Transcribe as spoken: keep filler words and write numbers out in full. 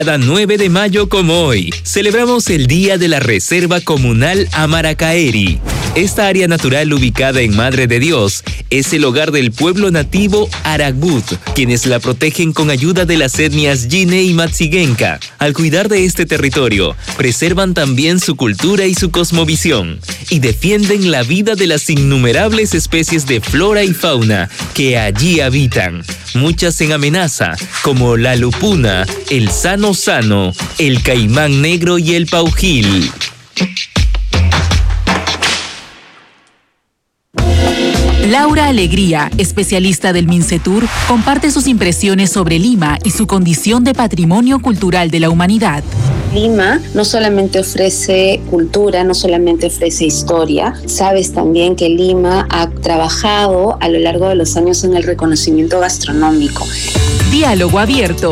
Cada nueve de mayo como hoy, celebramos el Día de la Reserva Comunal Amaracaeri. Esta área natural ubicada en Madre de Dios es el hogar del pueblo nativo Aragbut, quienes la protegen con ayuda de las etnias Yine y Matsigenka. Al cuidar de este territorio, preservan también su cultura y su cosmovisión, y defienden la vida de las innumerables especies de flora y fauna que allí habitan, muchas en amenaza, como la lupuna, el sano sano, el caimán negro y el paujil. Laura Alegría, especialista del MINCETUR, comparte sus impresiones sobre Lima y su condición de patrimonio cultural de la humanidad. Lima no solamente ofrece cultura, no solamente ofrece historia, sabes también que Lima ha trabajado a lo largo de los años en el reconocimiento gastronómico. Diálogo abierto.